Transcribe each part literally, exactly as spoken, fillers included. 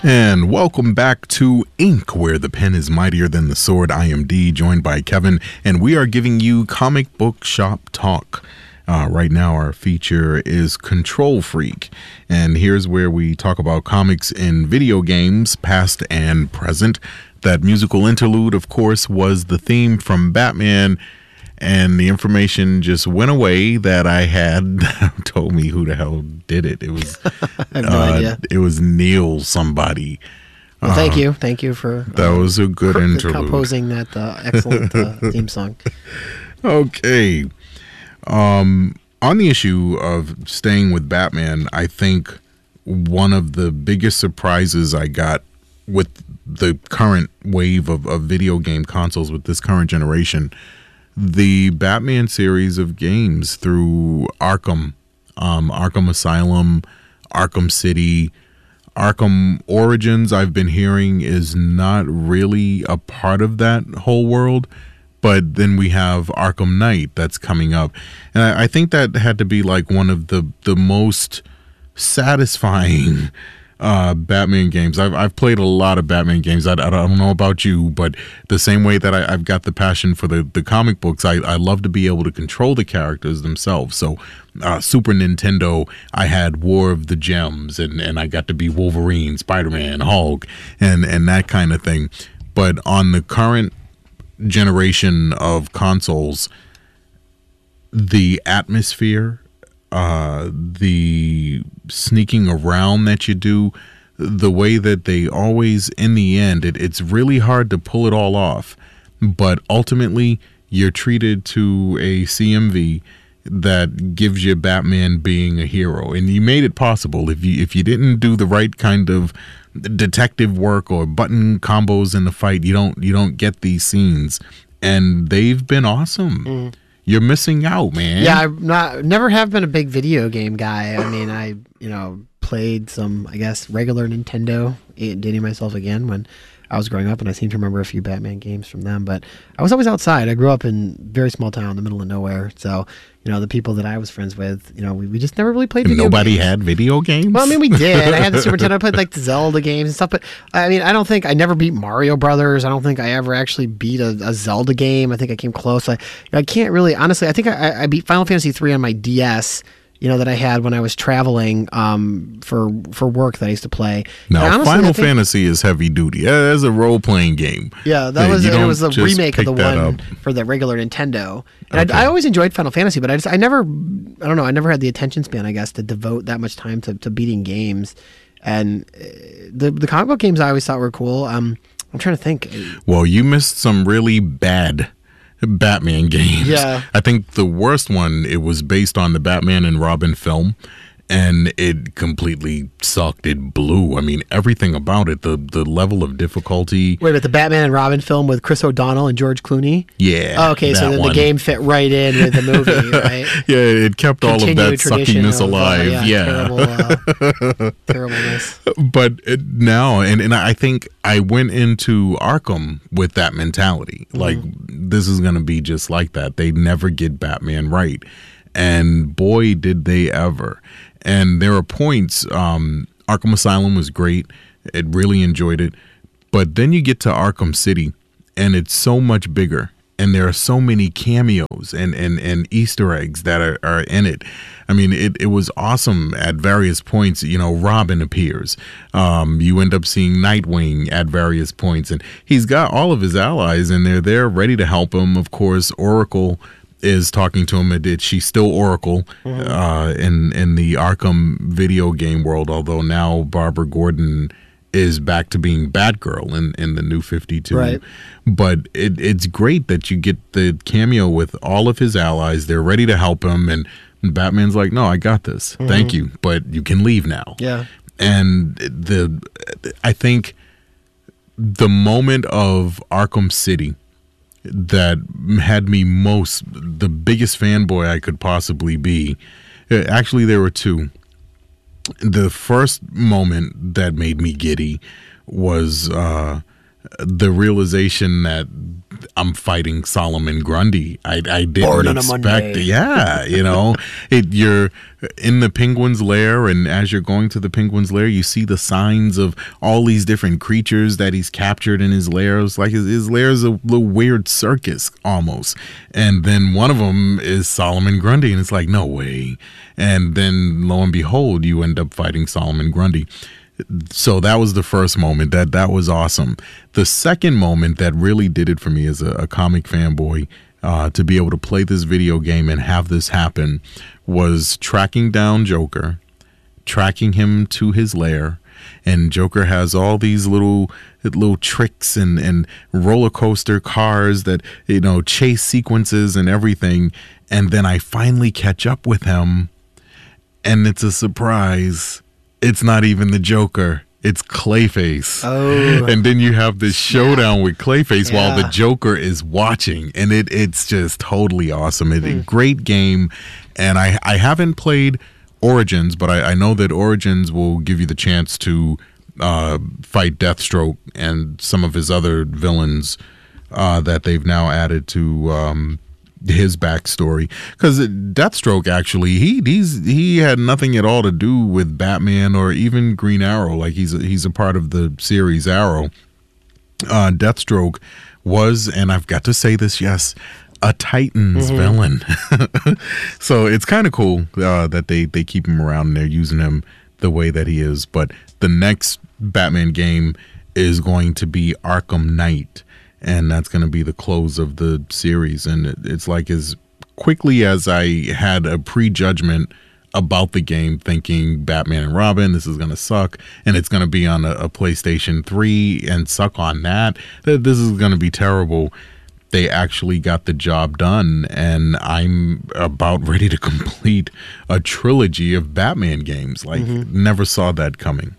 And welcome back to Ink, where the pen is mightier than the sword. I am D, joined by Kevin, and we are giving you comic book shop talk. Uh, right now, our feature is Control Freak, and here's where we talk about comics in video games, past and present. That musical interlude, of course, was the theme from Batman, and the information just went away that I had told me who the hell did it. It was I have no uh, idea. It was Neil somebody. Well, thank Uh, you, thank you for That uh, was a good cr- interlude. composing that uh, excellent uh, theme song. Okay. Um, on the issue of staying with Batman, I think one of the biggest surprises I got with the current wave of, of video game consoles with this current generation, the Batman series of games through Arkham, um, Arkham Asylum, Arkham City, Arkham Origins, I've been hearing is not really a part of that whole world. But then we have Arkham Knight that's coming up. And I, I think that had to be like one of the, the most satisfying uh, Batman games. I've, I've played a lot of Batman games. I, I don't know about you, but the same way that I, I've got the passion for the, the comic books, I, I love to be able to control the characters themselves. So uh, Super Nintendo, I had War of the Gems, and, and I got to be Wolverine, Spider-Man, Hulk, and, and that kind of thing. But on the current generation of consoles, the atmosphere, uh, the sneaking around that you do, the way that they always, in the end, it, it's really hard to pull it all off. But ultimately, you're treated to a C M V that gives you Batman being a hero, and you made it possible. If you if you didn't do the right kind of detective work or button combos in the fight, you don't you don't get these scenes, and they've been awesome. Mm. You're missing out, man. Yeah, I'm not never have been a big video game guy. I mean, I you know played some, I guess, regular Nintendo, dating myself again, when I was growing up, and I seem to remember a few Batman games from them. But I was always outside. I grew up in a very small town in the middle of nowhere, so you know the people that I was friends with, you know, we, we just never really played video Nobody games. had video games? Well, I mean, we did. I had the Super Nintendo. I played like the Zelda games and stuff, but I mean, I don't think I never beat Mario Brothers. I don't think I ever actually beat a, a Zelda game. I think I came close. I I can't really, honestly, I think I, I beat Final Fantasy three on my D S, you know, that I had when I was traveling um, for for work that I used to play. Now, honestly, Final think, Fantasy is heavy duty. That's a role playing game. Yeah, that was you it. Was a just remake of the pick that one up. for the regular Nintendo. And Okay. I, I always enjoyed Final Fantasy, but I just I never I don't know I never had the attention span, I guess, to devote that much time to, to beating games. And uh, the the comic book games I always thought were cool. Um, I'm trying to think. Well, you missed some really bad Batman games. Yeah. I think the worst one, it was based on the Batman and Robin film, and it completely sucked. It blew. I mean, everything about it, the the level of difficulty. Wait a minute, the Batman and Robin film with Chris O'Donnell and George Clooney? Yeah. Oh, okay, so that then one. the game fit right in with the movie, right? Yeah, it kept all of that Continued tradition suckiness of, uh, alive. yeah, yeah. Terrible, uh, terribleness. But it, now, and, and I think I went into Arkham with that mentality. Like, this is going to be just like that. They never get Batman right. And boy, did they ever. And there are points, um, Arkham Asylum was great. It really enjoyed it. But then you get to Arkham City, and it's so much bigger. And there are so many cameos and, and, and Easter eggs that are, are in it. I mean, it, it was awesome at various points. You know, Robin appears. Um, you end up seeing Nightwing at various points. And he's got all of his allies, and they're there ready to help him. Of course, Oracle is talking to him. It, she's still Oracle mm-hmm. uh, in, in the Arkham video game world, although now Barbara Gordon is back to being Batgirl in, in the new fifty-two. Right. But it, it's great that you get the cameo with all of his allies. They're ready to help him, and Batman's like, no, I got this. Mm-hmm. Thank you, but you can leave now. Yeah. And the I think the moment of Arkham City that had me most, the biggest fanboy I could possibly be, actually there were two. The first moment that made me giddy was uh, the realization that I'm fighting Solomon Grundy. I, I didn't Born on a expect Monday. it. Yeah, you know, it, you're in the penguin's lair, and as you're going to the penguin's lair, you see the signs of all these different creatures that he's captured in his lair. It's like his, his lair is a little weird circus almost. And then one of them is Solomon Grundy, and it's like, no way. And then lo and behold, you end up fighting Solomon Grundy. So that was the first moment. That that was awesome. The second moment that really did it for me as a, a comic fanboy, uh, to be able to play this video game and have this happen, was tracking down Joker, tracking him to his lair, and Joker has all these little little tricks and, and roller coaster cars that, you know, chase sequences and everything. And then I finally catch up with him, and it's a surprise. It's not even the Joker. It's Clayface. Oh. And then you have this showdown yeah. with Clayface yeah. while the Joker is watching. And it it's just totally awesome. It's mm. a great game. And I, I haven't played Origins, but I, I know that Origins will give you the chance to uh, fight Deathstroke and some of his other villains uh, that they've now added to um, his backstory, because Deathstroke actually he he's he had nothing at all to do with Batman or even Green Arrow. Like he's a, he's a part of the series Arrow. Uh, Deathstroke was, and I've got to say this, yes, a Titans mm-hmm. villain. So it's kind of cool uh, that they they keep him around and they're using him the way that he is. But the next Batman game is going to be Arkham Knight. And that's going to be the close of the series. And it, it's like as quickly as I had a prejudgment about the game, thinking Batman and Robin, this is going to suck, and it's going to be on a, a PlayStation three and suck on that, that this is going to be terrible. They actually got the job done, and I'm about ready to complete a trilogy of Batman games. Like, mm-hmm. never saw that coming.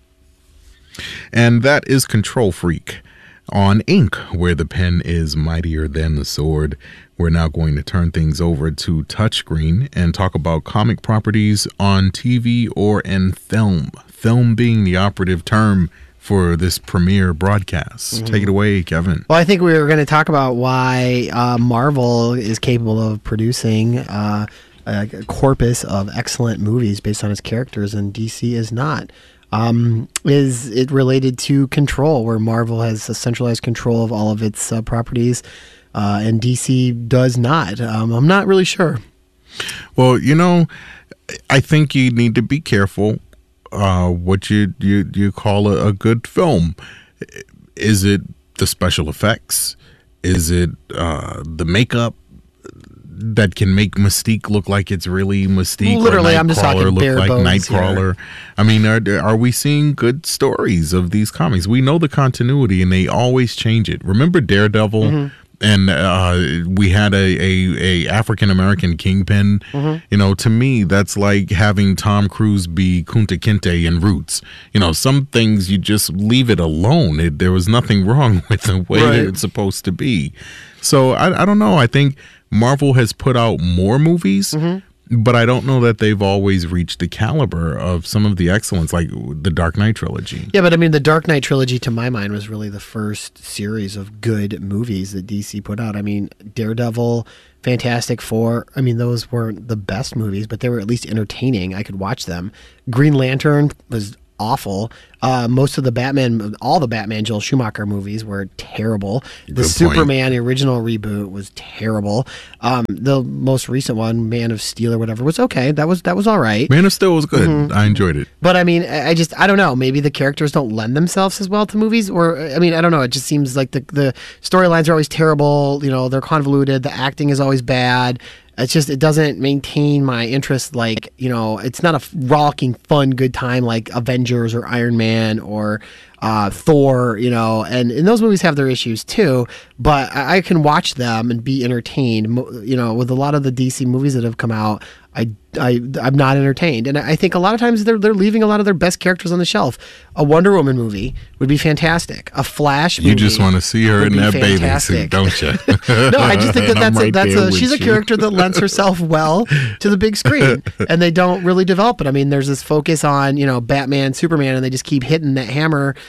And that is Control Freak. On Ink, where the pen is mightier than the sword, we're now going to turn things over to Touchscreen and talk about comic properties on T V or in film. Film being the operative term for this premiere broadcast. Mm-hmm. Take it away, Kevin. Well, I think we were going to talk about why uh, Marvel is capable of producing uh, a corpus of excellent movies based on its characters, and D C is not. Um, is it related to control, where Marvel has a centralized control of all of its uh, properties, uh, and D C does not? Um, I'm not really sure. Well, you know, I think you need to be careful uh, what you, you, you call a, a good film. Is it the special effects? Is it uh, the makeup that can make Mystique look like it's really Mystique? Literally, or I'm just talking look bare like bones Nightcrawler. here. I mean, are, are we seeing good stories of these comics? We know the continuity, and they always change it. Remember Daredevil? Mm-hmm. And uh, we had a, a, a African American Kingpin. Mm-hmm. You know, to me, that's like having Tom Cruise be Kunta Kinte in Roots. You know, some things you just leave it alone. It, there was nothing wrong with the way right. that it's supposed to be. So I, I don't know. I think Marvel has put out more movies, mm-hmm. but I don't know that they've always reached the caliber of some of the excellence, like the Dark Knight trilogy. Yeah, but I mean, the Dark Knight trilogy, to my mind, was really the first series of good movies that D C put out. I mean, Daredevil, Fantastic Four, I mean, those weren't the best movies, but they were at least entertaining. I could watch them. Green Lantern was awful. Uh, most of the Batman, all the Batman Joel Schumacher movies were terrible. The Good Superman, point. the original reboot, was terrible. Um, the most recent one, Man of Steel or whatever, was okay. That was that was all right. Man of Steel was good. Mm-hmm. I enjoyed it. But I mean, I just I don't know. Maybe the characters don't lend themselves as well to movies, or I mean, I don't know. It just seems like the the storylines are always terrible. You know, they're convoluted. The acting is always bad. It's just, it doesn't maintain my interest. Like, you know, it's not a rollicking, fun, good time like Avengers or Iron Man or uh, Thor, you know, and, and those movies have their issues too, but I, I can watch them and be entertained. You know, with a lot of the D C movies that have come out, I, I, I'm not entertained. And I think a lot of times they're, they're leaving a lot of their best characters on the shelf. A Wonder Woman movie would be fantastic. A Flash movie. You just want to see her in that bathing suit, don't you? No, I just think that that's, right a, that's a, she's a you. character that lends herself well to the big screen, and they don't really develop it. I mean, there's this focus on, you know, Batman, Superman, and they just keep hitting that hammer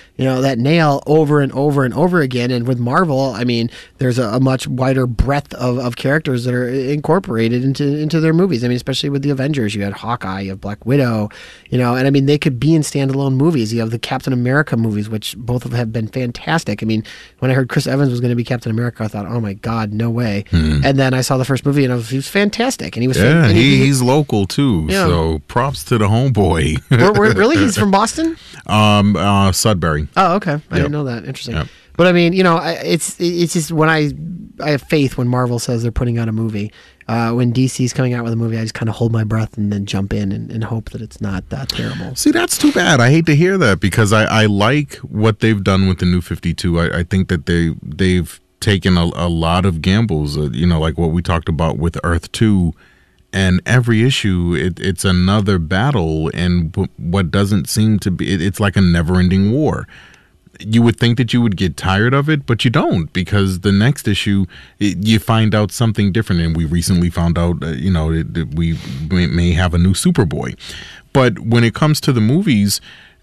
you know, that nail over and over and over again. And with Marvel, I mean, there's a, a much wider breadth of, of characters that are incorporated into into their movies. I mean, especially with the Avengers, you had Hawkeye, you have Black Widow, you know, and I mean, they could be in standalone movies. You have the Captain America movies, which both of them have been fantastic. I mean, when I heard Chris Evans was going to be Captain America, I thought, oh my God, no way. Hmm. And then I saw the first movie and I was, he was fantastic. And he was yeah, fan- and he, he, he's local too. Yeah. So props to the homeboy. we're, we're, really? He's from Boston? Um, uh, Sudbury. Oh, okay. I yep. didn't know that. Interesting. Yep. But I mean, you know, it's it's just when I I have faith when Marvel says they're putting out a movie. Uh, when D C's coming out with a movie, I just kind of hold my breath and then jump in and, and hope that it's not that terrible. See, that's too bad. I hate to hear that because I, I like what they've done with the New fifty-two. I, I think that they they've taken a, a lot of gambles. Uh, you know, like what we talked about with Earth two. And every issue, it, it's another battle, and w- what doesn't seem to be, it, it's like a never-ending war. You would think that you would get tired of it, but you don't, because the next issue, it, you find out something different. And we recently found out, uh, you know, that we may, may have a new Superboy. But when it comes to the movies,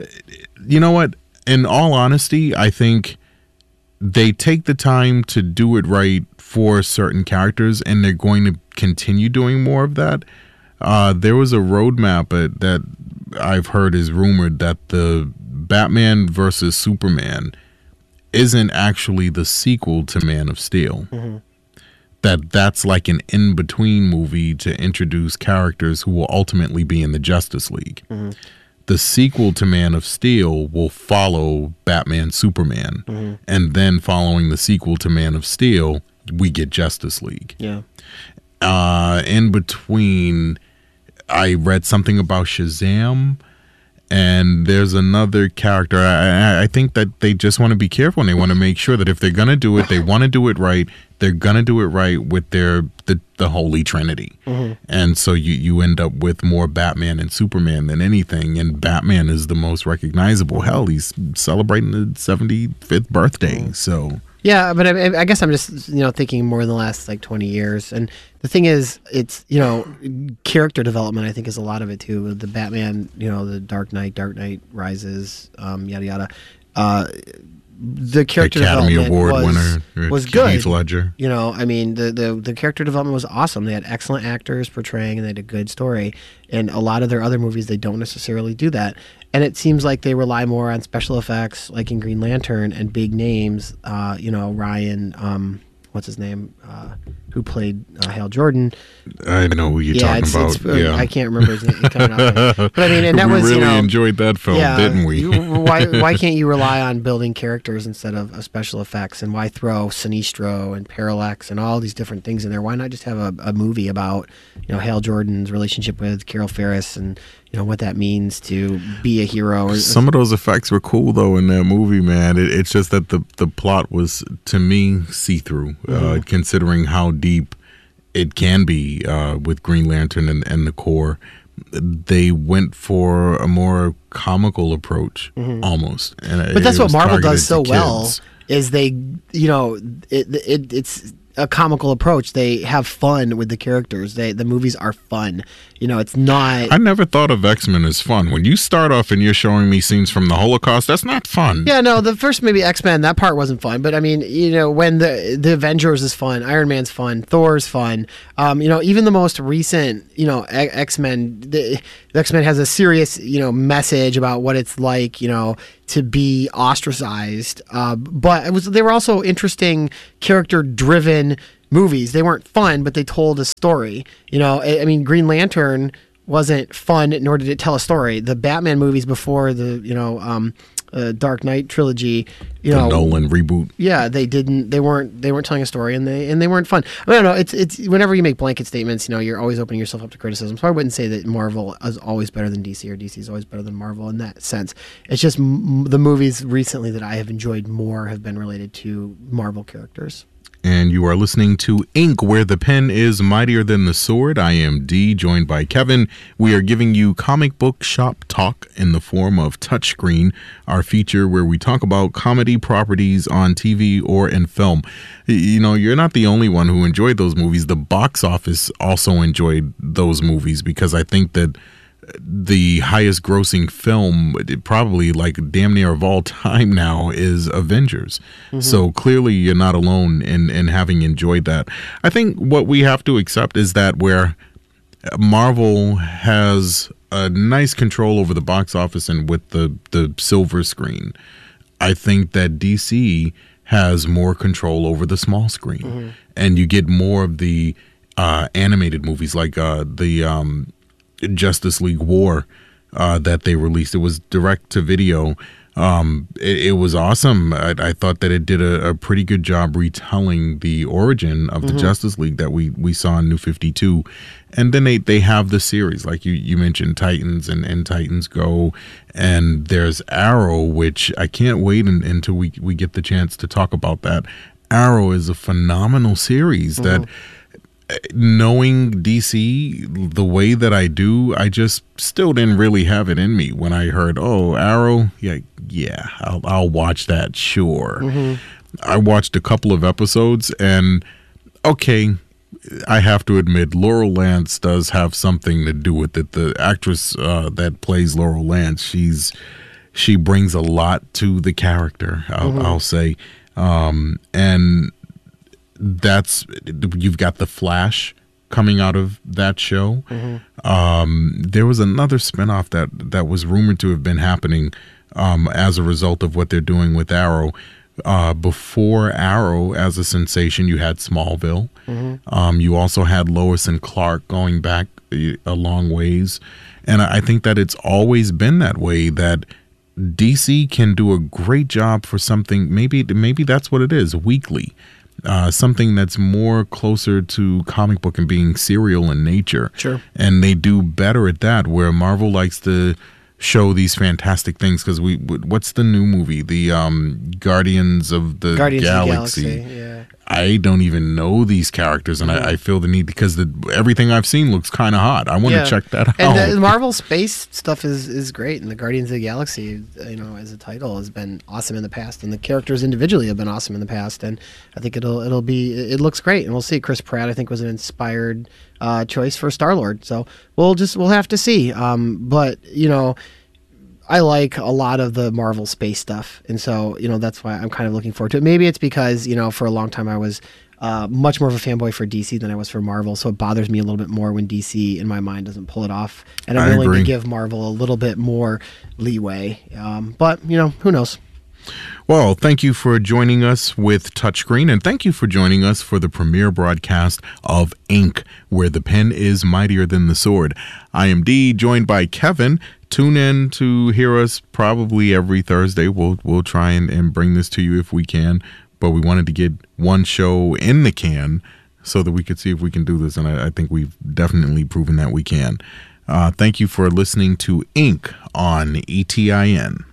you know what? In all honesty, I think they take the time to do it right for certain characters, and they're going to continue doing more of that. Uh, there was a roadmap uh, that I've heard is rumored that the Batman versus Superman isn't actually the sequel to Man of Steel. Mm-hmm. That that's like an in-between movie to introduce characters who will ultimately be in the Justice League. Mm-hmm. The sequel to Man of Steel will follow Batman Superman. Mm-hmm. And then following the sequel to Man of Steel, we get Justice League. Yeah. Uh, in between, I read something about Shazam, and there's another character. I, I think that they just want to be careful, and they want to make sure that if they're going to do it, they want to do it right. They're going to do it right with their the, the Holy Trinity. Mm-hmm. And so you, you end up with more Batman and Superman than anything, and Batman is the most recognizable. Hell, he's celebrating the seventy-fifth birthday, mm-hmm. so... Yeah, but I, I guess I'm just, you know, thinking more in the last like twenty years. And the thing is, it's, you know, character development, I think, is a lot of it too. The Batman, you know, the Dark Knight, Dark Knight Rises, um, yada, yada. Uh, the character Academy development Award was, winner, was good. Heath Ledger. You know, I mean, the, the, the character development was awesome. They had excellent actors portraying, and they had a good story. And a lot of their other movies, they don't necessarily do that. And it seems like they rely more on special effects, like in Green Lantern, and big names. Uh, you know, Ryan, um, what's his name, uh, who played uh, Hal Jordan. I know who you're yeah, talking it's, about. It's, yeah, I can't remember his name. Coming up. But I mean, and that we was really you know, enjoyed that film, yeah, didn't we? you, why why can't you rely on building characters instead of, of special effects? And why throw Sinestro and Parallax and all these different things in there? Why not just have a, a movie about you know Hal Jordan's relationship with Carol Ferris and you know what that means to be a hero? Or, Some of those effects were cool though in that movie, man. It, it's just that the the plot was to me see through, mm-hmm. uh, considering how deep it can be uh, with Green Lantern and, and the Corps. They went for a more comical approach, mm-hmm. almost. And but that's what Marvel does so kids. well. Is they, you know, it, it it's a comical approach. They have fun with the characters. They the movies are fun. You know, it's not. I never thought of X-Men as fun. When you start off and you're showing me scenes from the Holocaust, that's not fun. Yeah, no, the first maybe X-Men, that part wasn't fun. But I mean, you know, when the the Avengers is fun, Iron Man's fun, Thor's fun. Um, you know, even the most recent, you know, X-Men, the, the X-Men has a serious, you know, message about what it's like, you know, to be ostracized. Uh, but it was they were also interesting, character-driven movies. They weren't fun, but they told a story. You know, I, I mean, Green Lantern wasn't fun, nor did it tell a story. The Batman movies before the, you know, um, uh, Dark Knight trilogy, you the know, Nolan reboot. Yeah, they didn't. They weren't. They weren't telling a story, and they and they weren't fun. I, mean, I don't know. It's it's whenever you make blanket statements, you know, you're always opening yourself up to criticism. So I wouldn't say that Marvel is always better than D C or D C is always better than Marvel in that sense. It's just m- the movies recently that I have enjoyed more have been related to Marvel characters. And you are listening to Ink, where the pen is mightier than the sword. I am D, joined by Kevin. We are giving you comic book shop talk in the form of Touchscreen, our feature where we talk about comedy properties on T V or in film. You know, you're not the only one who enjoyed those movies. The box office also enjoyed those movies because I think that the highest grossing film, probably like damn near of all time now, is Avengers. Mm-hmm. So clearly you're not alone in, in having enjoyed that. I think what we have to accept is that where Marvel has a nice control over the box office and with the, the silver screen, I think that D C has more control over the small screen. Mm-hmm. And you get more of the uh, animated movies like uh, the... Um, Justice League War uh, that they released. It was direct to video. Um, it, it was awesome. I, I thought that it did a, a pretty good job retelling the origin of mm-hmm. the Justice League that we, we saw in New fifty-two. And then they, they have the series, like you, you mentioned, Titans and, and Titans Go. And there's Arrow, which I can't wait in, until we, we get the chance to talk about that. Arrow is a phenomenal series mm-hmm. that... Knowing D C the way that I do, I just still didn't really have it in me when I heard, oh, Arrow, yeah, yeah, I'll, I'll watch that, sure. Mm-hmm. I watched a couple of episodes, and okay, I have to admit, Laurel Lance does have something to do with it. The actress uh, that plays Laurel Lance, she's she brings a lot to the character, I'll, mm-hmm. I'll say, um, and. That's you've got the Flash coming out of that show. Mm-hmm. Um, there was another spinoff that that was rumored to have been happening um, as a result of what they're doing with Arrow. Uh, before Arrow, as a sensation, you had Smallville. Mm-hmm. Um, you also had Lois and Clark going back a long ways, and I think that it's always been that way. That D C can do a great job for something. Maybe maybe that's what it is. Weekly. Uh, something that's more closer to comic book and being serial in nature. Sure. And they do better at that, where Marvel likes to show these fantastic things. Because we, what's the new movie? The um, Guardians of the Guardians Galaxy. Of the Galaxy, yeah. I don't even know these characters, and mm-hmm. I, I feel the need because the, everything I've seen looks kind of hot. I want to yeah. check that out. And the Marvel space stuff is, is great, and the Guardians of the Galaxy, you know, as a title, has been awesome in the past, and the characters individually have been awesome in the past, and I think it'll it'll be it looks great, and we'll see. Chris Pratt, I think, was an inspired uh, choice for Star-Lord, so we'll just we'll have to see. Um, but you know. I like a lot of the Marvel space stuff, and so, you know, that's why I'm kind of looking forward to it. Maybe it's because, you know, for a long time I was uh, much more of a fanboy for D C than I was for Marvel, so it bothers me a little bit more when D C, in my mind, doesn't pull it off, and I'm I willing agree. to give Marvel a little bit more leeway. Um, but, you know, who knows? Well, thank you for joining us with Touchscreen, and thank you for joining us for the premiere broadcast of Ink, where the pen is mightier than the sword. I am Dee, joined by Kevin. Tune in to hear us probably every Thursday. We'll we'll try and, and bring this to you if we can, but we wanted to get one show in the can so that we could see if we can do this, and I, I think we've definitely proven that we can. Uh, thank you for listening to Ink on E T I N.